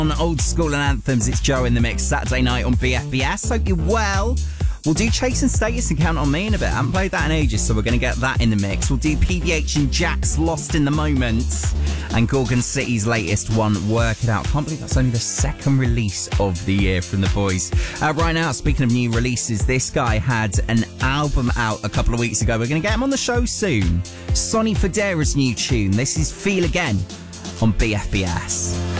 On Old School and Anthems, it's Joe in the Mix, Saturday night on BFBS. Hope you're well. We'll do Chase and Status and Count on Me in a bit. I haven't played that in ages, so we're going to get that in the mix. We'll do PVH and Jack's Lost in the Moment and Gorgon City's latest one, Work It Out. Can't believe that's only the second release of the year from the boys. Right now, speaking of new releases, this guy had an album out a couple of weeks ago. We're going to get him on the show soon. Sonny Fodera's new tune. This is Feel Again on BFBS.